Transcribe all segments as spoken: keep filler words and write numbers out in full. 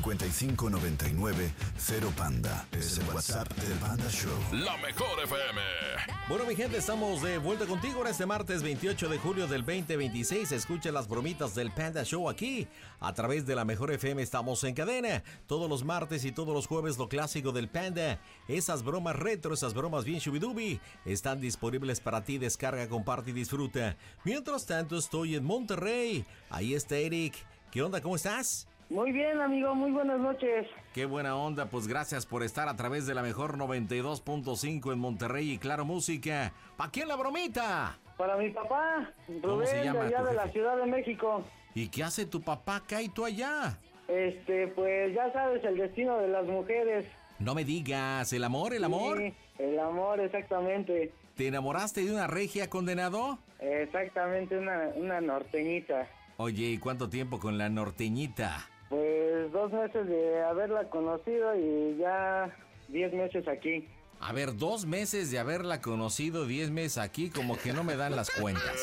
cincuenta y cinco noventa y nueve cero Panda. Es el WhatsApp del Panda Show. La mejor F M. Bueno, mi gente, estamos de vuelta contigo ahora este martes veintiocho de julio del veinte veintiséis. Escucha las bromitas del Panda Show aquí. A través de la mejor F M estamos en cadena. Todos los martes y todos los jueves lo clásico del Panda. Esas bromas retro, esas bromas bien shubidubi, están disponibles para ti. Descarga, comparte y disfruta. Mientras tanto, estoy en Monterrey. Ahí está Eric. ¿Qué onda? ¿Cómo estás? Muy bien, amigo, muy buenas noches. Qué buena onda, pues gracias por estar a través de la mejor noventa y dos punto cinco en Monterrey y Claro Música. ¿Pa' quién la bromita? Para mi papá, ¿Cómo Rubén, se llama de allá tu de la jefe? Ciudad de México. ¿Y qué hace tu papá acá y tú allá? Este, pues ya sabes, el destino de las mujeres. No me digas, ¿el amor, el amor? Sí, el amor, exactamente. ¿Te enamoraste de una regia, condenado? Exactamente, una, una norteñita. Oye, ¿y cuánto tiempo con la norteñita? Pues dos meses de haberla conocido y ya diez meses aquí. A ver, dos meses de haberla conocido, diez meses aquí, como que no me dan las cuentas.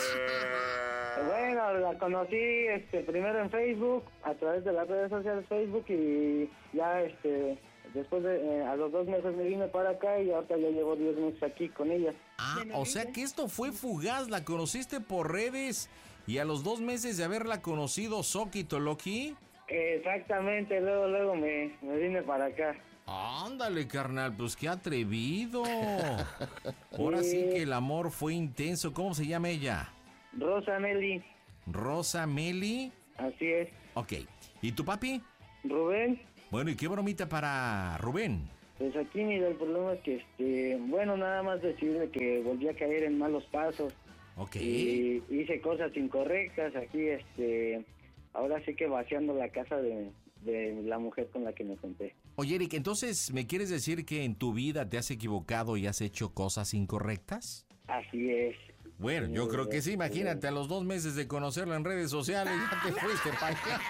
Bueno, la conocí este primero en Facebook, a través de las redes sociales Facebook, y ya este después de eh, a los dos meses me vine para acá y ahorita ya llevo diez meses aquí con ella. Ah, o sea que esto fue fugaz, la conociste por redes y a los dos meses de haberla conocido, Soki Toloki. Exactamente, luego luego me, me vine para acá. Ándale, carnal, pues qué atrevido. Ahora sí que el amor fue intenso. ¿Cómo se llama ella? Rosa Meli. Rosa Meli. Así es. Ok. ¿Y tu papi? Rubén. Bueno, ¿y qué bromita para Rubén? Pues aquí, mira, el problema es que, este, bueno, nada más decirle que volví a caer en malos pasos. Ok. Y hice cosas incorrectas aquí, este, ahora sí que vaciando la casa de, de la mujer con la que me junté. Oye, Eric, entonces, ¿me quieres decir que en tu vida te has equivocado y has hecho cosas incorrectas? Así es. Bueno, yo creo que sí, imagínate, a los dos meses de conocerlo en redes sociales, ya te fuiste para allá.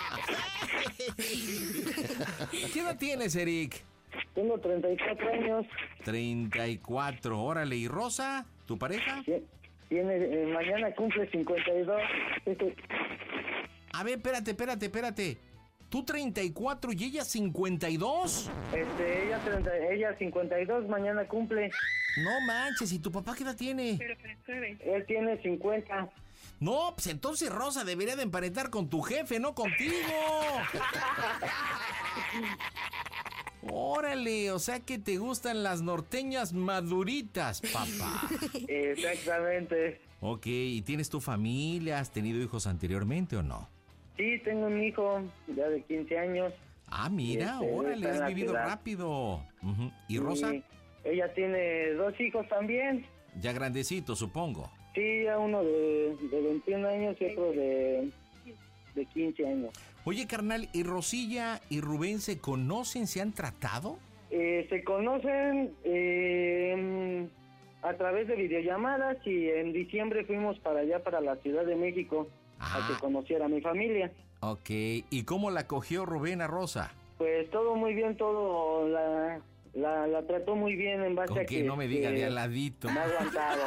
¿Qué edad tienes, Eric? Tengo treinta y cuatro años. treinta y cuatro, órale. ¿Y Rosa, tu pareja? Tiene, eh, mañana cumple cincuenta y dos. Este, A ver, espérate, espérate, espérate. ¿Tú treinta y cuatro y ella cincuenta y dos? Este, ella, treinta, ella cincuenta y dos, mañana cumple. No manches, ¿y tu papá qué edad tiene? Él tiene cincuenta. No, pues entonces Rosa debería de emparentar con tu jefe, no contigo. Órale, o sea que te gustan las norteñas maduritas, papá. Exactamente. Ok, ¿y tienes tu familia? ¿Has tenido hijos anteriormente o no? Sí, tengo un hijo ya de quince años. Ah, mira, Este, órale, está en has la vivido ciudad. rápido. Ujú. ¿Y Rosa? Y ella tiene dos hijos también. Ya grandecito, supongo. Sí, ya uno de, de veintiún años y otro de, de quince años. Oye, carnal, ¿y Rosilla y Rubén se conocen, se han tratado? Eh, se conocen eh, a través de videollamadas y en diciembre fuimos para allá, para la Ciudad de México, Ah. a que conociera a mi familia. Ok, ¿y cómo la cogió Rubén a Rosa? Pues todo muy bien, todo la, la, la trató muy bien en base Con a que que... no me diga este, de aladito. Me ha aguantado.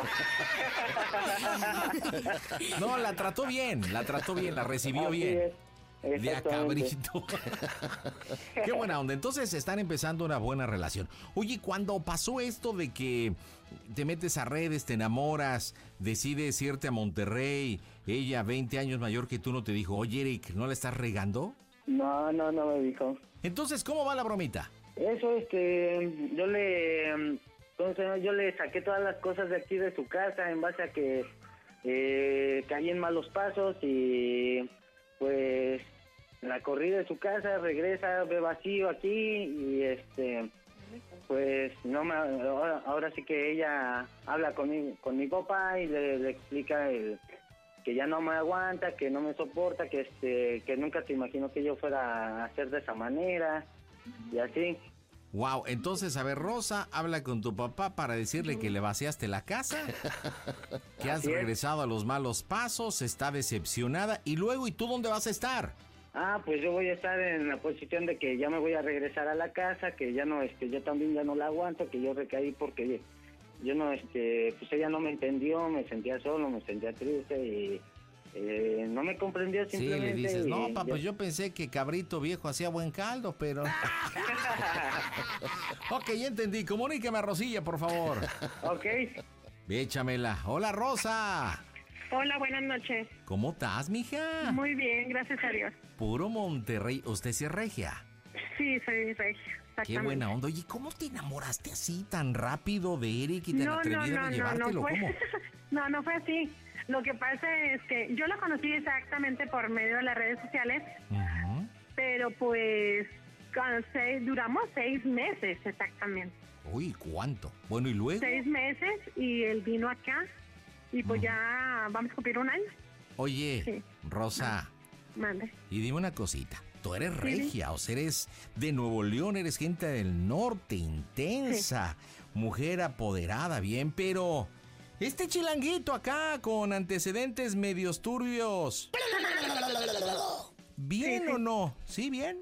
No, la trató bien, la trató bien, la recibió Así bien. es. De a Exactamente. cabrito. Qué buena onda. Entonces están empezando una buena relación. Oye, cuando pasó esto de que te metes a redes, te enamoras, decides irte a Monterrey, ella veinte años mayor que tú, no te dijo, oye, Eric, ¿no la estás regando? No, no, no me dijo. Entonces, ¿cómo va la bromita? Eso, este, yo le, entonces yo le saqué todas las cosas de aquí de su casa en base a que eh, caí en malos pasos y pues la corrí de su casa, regresa, ve vacío aquí y este, pues no me, ahora, ahora sí que ella habla con mi, con mi papá y le, le explica el que ya no me aguanta, que no me soporta, que este, que nunca se imaginó que yo fuera a hacer de esa manera y así. Wow, entonces, a ver, Rosa habla con tu papá para decirle que le vaciaste la casa, que has Así es. regresado a los malos pasos, está decepcionada, y luego, ¿y tú dónde vas a estar? Ah, pues yo voy a estar en la posición de que ya me voy a regresar a la casa, que ya no, este, yo también ya no la aguanto, que yo recaí porque yo no, este, pues ella no me entendió, me sentía solo, me sentía triste y eh, no me comprendió Sí, simplemente. le dices, no, y pa, ya- pues yo pensé que cabrito viejo hacía buen caldo, pero... Ok, ya entendí. Comuníqueme a Rosilla, por favor. Ok. Échamela. Hola, Rosa. Hola, buenas noches. ¿Cómo estás, mija? Muy bien, gracias a Dios. Puro Monterrey. ¿Usted sí es regia? Sí, soy regia. Qué buena onda. Oye, ¿cómo te enamoraste así tan rápido de Eric y tan No, no, atrevida no, de no, llevártelo? no fue, ¿Cómo? no, no fue así. Lo que pasa es que yo lo conocí exactamente por medio de las redes sociales, Ujú. pero pues con seis- duramos seis meses exactamente. Uy, ¿cuánto? Bueno, ¿y luego? Seis meses y él vino acá y pues ya vamos a cumplir un año. Oye, Sí. Rosa, Mande. y dime una cosita. Tú eres Sí. regia, o sea, eres de Nuevo León, eres gente del norte, intensa, mujer apoderada, bien, pero este chilanguito acá con antecedentes medios turbios, ¿bien Sí, sí. o no? ¿Sí, bien?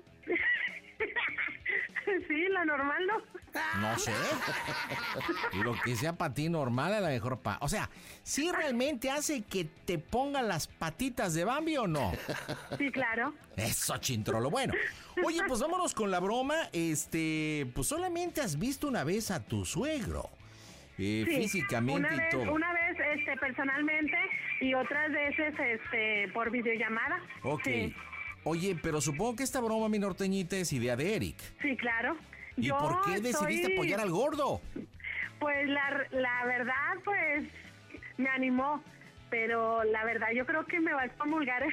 Sí, lo normal, ¿no? No sé. Lo que sea para ti normal, a lo mejor pa... O sea, ¿sí realmente hace que te pongan las patitas de Bambi o no? Sí, claro. Eso, chintrolo. Bueno, oye, pues vámonos con la broma. Este, pues solamente has visto una vez a tu suegro. Eh, Sí, físicamente una y vez, todo. Una vez este, personalmente y otras veces este, por videollamada. Ok. Sí, Oye, pero supongo que esta broma, mi norteñita, es idea de Eric. sí, claro. ¿Y Yo por qué decidiste soy- apoyar al gordo? Pues la, la verdad, pues me animó, pero la verdad yo creo que me va a excomulgar.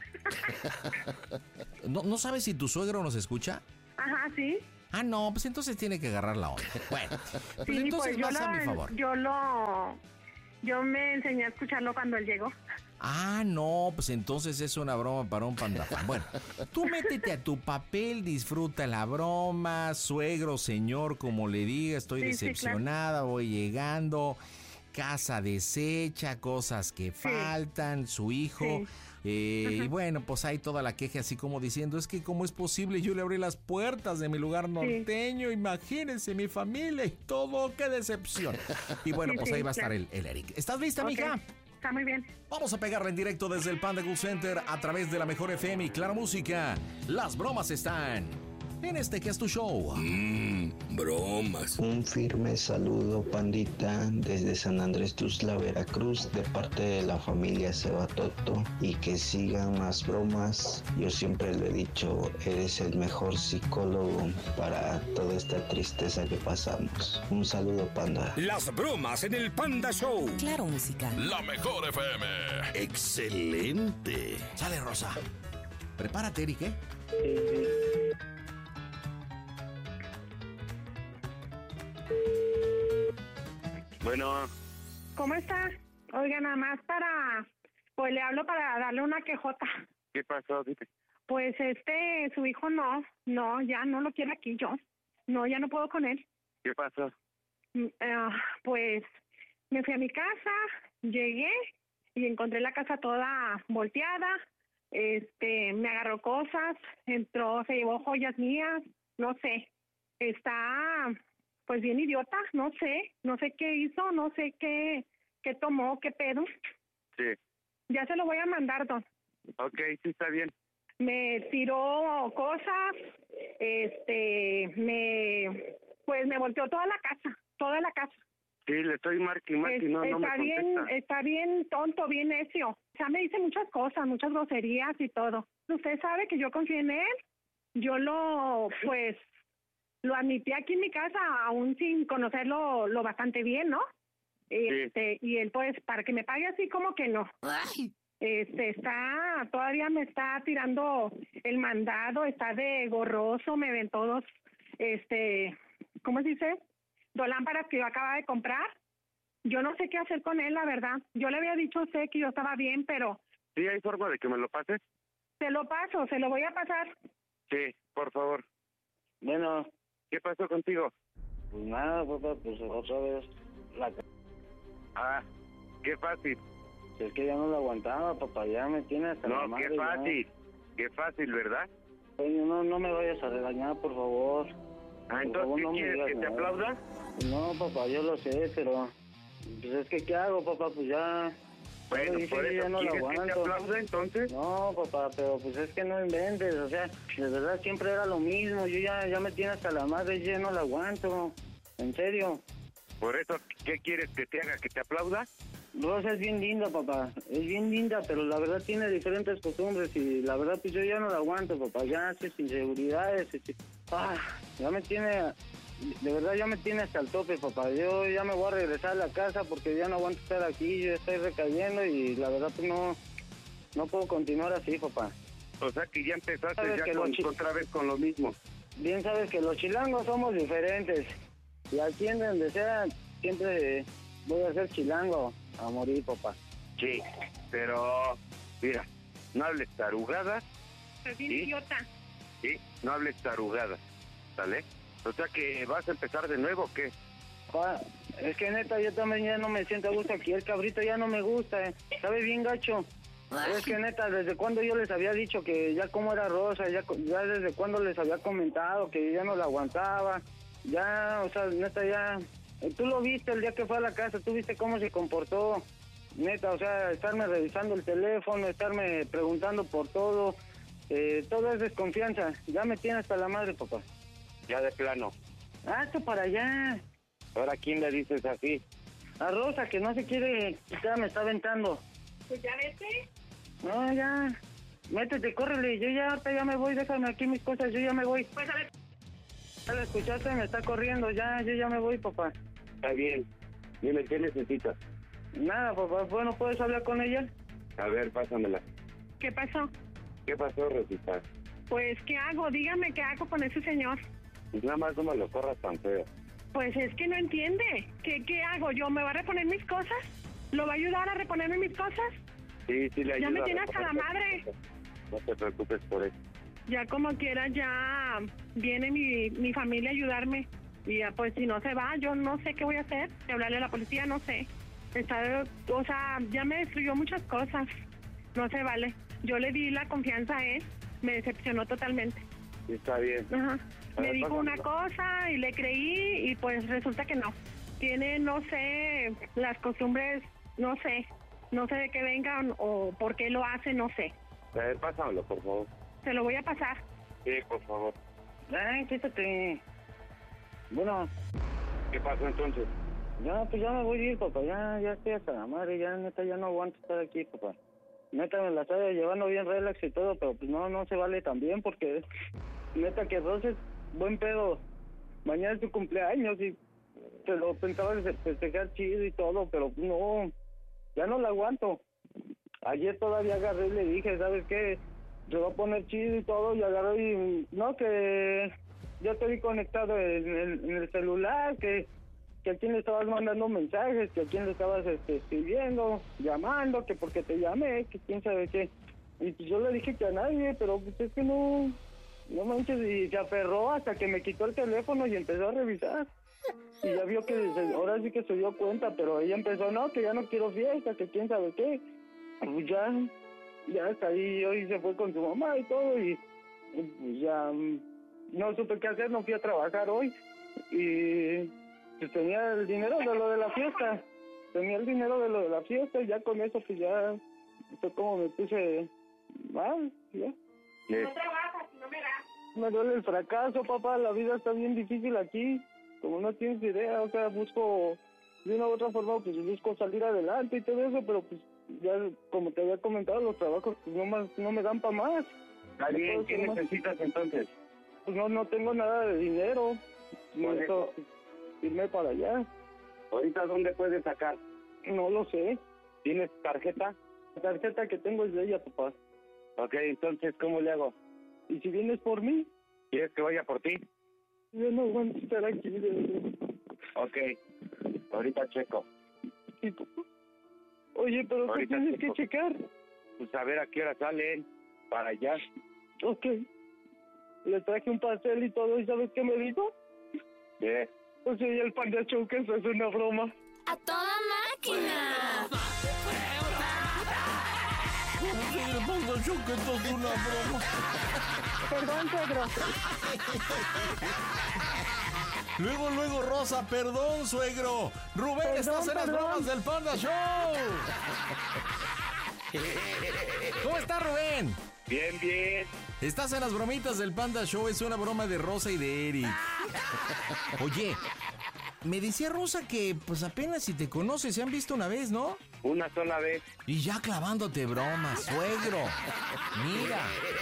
¿No, ¿No sabes si tu suegro nos escucha? Ajá, sí. Ah, no, pues entonces tiene que agarrar la onda. Bueno, pues Sí, entonces pues yo vas a lo, mi favor. yo lo, yo me enseñé a escucharlo cuando él llegó. Ah, no, pues entonces es una broma para un pandafán. Bueno, tú métete a tu papel, disfruta la broma, suegro, señor, como le diga, estoy Sí, sí, decepcionada, voy llegando, casa deshecha, cosas que faltan, su hijo. Sí. eh, y bueno, pues hay toda la queja así como diciendo, es que cómo es posible, yo le abrí las puertas de mi lugar norteño, imagínense, mi familia y todo, qué decepción. Y bueno, Sí, pues sí, ahí va a estar claro. el, el Eric. ¿Estás lista, Ok, mija? está muy bien. Vamos a pegarla en directo desde el Panda Cool Center a través de la mejor F M y Claro Música. Las bromas están en este que es tu show. Mmm, bromas. Un firme saludo, pandita, desde San Andrés Tuxtla, Veracruz, de parte de la familia Seba Toto, y que sigan más bromas. Yo siempre le he dicho, eres el mejor psicólogo para toda esta tristeza que pasamos. Un saludo, panda. Las bromas en el Panda Show. Claro Música. La mejor F M. Excelente. Sale, Rosa. Prepárate, Eric, ¿eh? Bueno, ¿Cómo está? Oiga, nada más para, pues le hablo para darle una quejota. ¿qué pasó? Dime. Pues este, su hijo no, no, ya no lo quiero aquí yo. No, ya no puedo con él. ¿Qué pasó? Mm, eh, pues me fui a mi casa, llegué y encontré la casa toda volteada. Este, me agarró cosas, entró, se llevó joyas mías, no sé. Está, pues bien idiota, no sé, no sé qué hizo, no sé qué, qué tomó, qué pedo. Sí. Ya se lo voy a mandar, don. Ok, sí, está bien. Me tiró cosas, este, me, pues me volteó toda la casa, toda la casa. Sí, le estoy marque y marque y no, no me está bien, contesta. está bien tonto, bien necio. O sea, me dice muchas cosas, muchas groserías y todo. Usted sabe que yo confío en él. Yo lo, pues, lo admití aquí en mi casa, aún sin conocerlo lo bastante bien, ¿no? Este, y él, pues, para que me pague así como que no. Este, está, todavía me está tirando el mandado, está de gorroso, me ven todos, este, ¿cómo se dice? Dos lámparas que yo acababa de comprar. Yo no sé qué hacer con él, la verdad. Yo le había dicho a usted que yo estaba bien, pero ¿Sí hay forma de que me lo pases? se lo paso, se lo voy a pasar. Sí, por favor. Bueno, ¿Qué pasó contigo? pues nada, papá, pues otra vez la c- Ah, qué fácil. es que ya no lo aguantaba, papá, ya me tiene hasta la No, madre. qué ya. fácil. Qué fácil, ¿verdad? Oye, no, no me vayas a regañar, por favor. Ah, Por entonces, favor, ¿qué no me quieres? digas ¿Que te nada. aplauda? No, papá, yo lo sé, pero pues es que ¿qué hago, papá? Pues ya Bueno, Dice por que eso ya no lo quieres que te aguanto. aplaude entonces. No, papá, pero pues es que no inventes, o sea, de verdad siempre era lo mismo. Yo ya, ya me tiene hasta la madre, yo ya no la aguanto. En serio. Por eso, ¿qué quieres que te haga? ¿Que te aplauda? Rosa es bien linda, papá. Es bien linda, pero la verdad tiene diferentes costumbres y la verdad pues yo ya no la aguanto, papá. Ya hace inseguridades. Este, ah, ya me tiene, de verdad ya me tiene hasta el tope, papá. Yo ya me voy a regresar a la casa porque ya no aguanto estar aquí. Yo estoy recayendo y la verdad pues no, no puedo continuar así, papá. O sea que ya empezaste Sabes ya que con, lo chi- otra vez con lo mismo. Bien sabes que los chilangos somos diferentes. Y aquí en donde sea, siempre voy a ser chilango a morir, papá. Sí, pero mira, no hables tarugadas, Es bien ¿Sí? idiota. ¿sí? No hables tarugadas, ¿sale? O sea que vas a empezar de nuevo, ¿o qué? Pa, es que neta, yo también ya no me siento a gusto aquí. El cabrito ya no me gusta, eh. Sabe bien gacho. Es que neta, desde cuando yo les había dicho que ya como era Rosa, ya, co- ya desde cuando les había comentado que ya no la aguantaba. Ya, o sea, neta, ya... eh, Tú lo viste el día que fue a la casa, tú viste cómo se comportó. Neta, o sea, estarme revisando el teléfono, estarme preguntando por todo. Eh, todo es desconfianza. Ya me tiene hasta la madre, papá. Ya de plano. Hazte para allá. Ahora, ¿quién le dices así? A Rosa, que no se quiere quitar, me está aventando. Pues ya vete. No, ya. Métete, córrele. Yo ya, ahorita ya me voy. Déjame aquí mis cosas. Yo ya me voy. Pues a ver. Ya la escuchaste, me está corriendo. Ya, yo ya me voy, papá. Está bien. Dime, ¿qué necesitas? Nada, papá. Bueno, ¿puedes hablar con ella? A ver, pásamela. ¿Qué pasó? ¿Qué pasó, Rosita? Pues, ¿qué hago? Dígame, ¿qué hago con ese señor? Pues nada más no me lo corras tan feo. Pues es que no entiende. ¿Qué, qué hago? ¿Yo me va a reponer mis cosas? ¿Lo va a ayudar a reponerme mis cosas? Sí, sí le ayuda. Ya me a tiene hasta la reponer madre. cosas. No te preocupes por eso. Ya como quiera, ya viene mi, mi familia a ayudarme. Y ya, pues si no se va, yo no sé qué voy a hacer. Si hablarle a la policía, no sé. Está, o sea, ya me destruyó muchas cosas. No se vale. Yo le di la confianza a él. Me decepcionó totalmente. Sí, está bien. Ajá. A Me ver, dijo una pásamelo. cosa y le creí y pues resulta que no. Tiene, no sé, las costumbres, no sé. No sé de qué vengan o por qué lo hace, no sé. A ver, pásamelo, por favor. Se lo voy a pasar. Sí, por favor. Ay, quítate. Bueno, ¿Qué pasó entonces? ya, pues ya me voy a ir, papá. Ya, ya estoy hasta la madre. Ya, neta, ya no aguanto estar aquí, papá. Neta, me la estoy llevando bien relax y todo, pero pues no, no se vale tan bien porque... Neta, que Rosa es buen pedo. Mañana es tu cumpleaños y te lo pensaba de festejar chido y todo, pero no, ya no la aguanto. Ayer todavía agarré y le dije, ¿sabes qué? Se va a poner chido y todo, y agarré y... No, que yo te vi conectado en el, en el celular, que, que a quién le estabas mandando mensajes, que a quién le estabas este, escribiendo, llamando, que porque te llamé, que quién sabe qué. Y pues yo le dije que a nadie, pero pues es que no... No manches, y se aferró hasta que me quitó el teléfono y empezó a revisar. Y ya vio que se- ahora sí que se dio cuenta, pero ella empezó, no, que ya no quiero fiesta, que quién sabe qué. Pues ya, ya hasta ahí hoy se fue con su mamá y todo, y, y pues ya mm, no supe qué hacer, no fui a trabajar hoy. Y pues tenía el dinero de lo de la fiesta, tenía el dinero de lo de la fiesta, y ya con eso pues ya fue como me puse mal, ya. ¿Qué? No trabajas, no me das. Me duele el fracaso, papá, la vida está bien difícil aquí, como no tienes idea, o sea, busco, de una u otra forma, pues busco salir adelante y todo eso, pero pues ya, como te había comentado, los trabajos pues no, más, no me dan para más. Está No bien, puedo ¿qué hacer más. necesitas entonces? Pues no, no tengo nada de dinero, Por necesito irme para allá, ¿Ahorita dónde puedes sacar? no lo sé, ¿Tienes tarjeta? la tarjeta que tengo es de ella, papá, Ok, entonces, ¿cómo le hago? y si vienes por mí, ¿Quieres que vaya por ti? yo no aguanto estar aquí, de verdad. Ok, ahorita checo. Sí, papá. Oye, pero tú Ahorita tienes que checo. checar. Pues a ver a qué hora salen para allá. Ok. Le traje un pastel y todo, ¿y sabes qué me dijo? ¿Qué? Pues oye, el Panda Show, que eso es una broma. ¡A toda máquina! Perdón, Pedro. Luego, luego, Rosa, perdón, suegro. Rubén, Perdón, estás en las perdón. bromas del Panda Show. ¿Cómo está, Rubén? Bien, bien. Estás en las bromitas del Panda Show, es una broma de Rosa y de Eric. Oye, me decía Rosa que pues apenas si te conoces, se han visto una vez, ¿no? Una sola vez. Y ya clavándote bromas, suegro. Mira.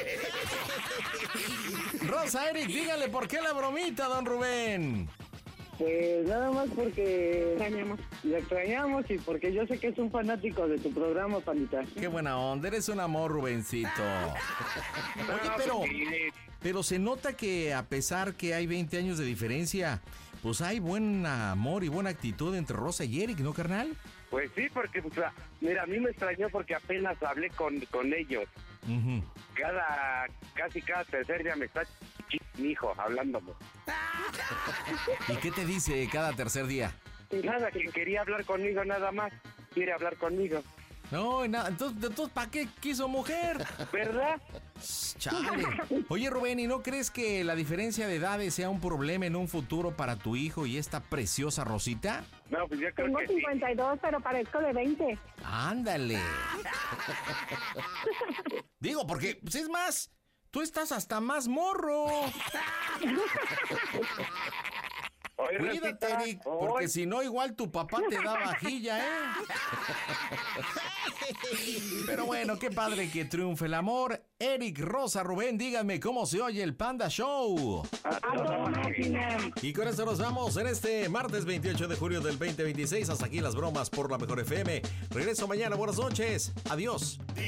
Rosa, Eric, dígale por qué la bromita, don Rubén. Pues nada más porque Extrañamos. le extrañamos y porque yo sé que es un fanático de tu programa, Pandita. Qué buena onda, eres un amor, Rubencito. Oye, pero, pero se nota que a pesar que hay veinte años de diferencia, pues hay buen amor y buena actitud entre Rosa y Eric, ¿no, carnal? Pues sí, porque, pues, la- mira, a mí me extrañó porque apenas hablé con, con ellos. Ujú. Cada, casi cada tercer día me está ch- mi hijo hablándome. ¿Y qué te dice cada tercer día? Nada, que quería hablar conmigo nada más. Quiere hablar conmigo. No, nada, entonces, entonces ¿para qué quiso mujer? ¿Verdad? Chale. Oye, Rubén, ¿y no crees que la diferencia de edades sea un problema en un futuro para tu hijo y esta preciosa Rosita? No, pues yo creo Tengo que sí. cincuenta y dos, pero parezco de veinte. Ándale. Digo, porque, pues es más, tú estás hasta más morro. Oye, Cuídate, Rosita, Eric, porque oye, si no, igual tu papá te da vajilla, ¿eh? Pero bueno, qué padre que triunfe el amor. Eric, Rosa, Rubén, díganme cómo se oye el Panda Show. A toda máquina. Y con esto nos vamos en este martes veintiocho de julio del veinte veintiséis. Hasta aquí las bromas por la Mejor F M. Regreso mañana, buenas noches. Adiós.